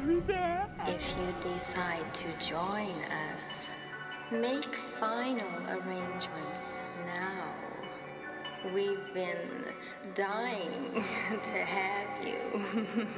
If you decide to join us, make final arrangements now. We've been dying to have you.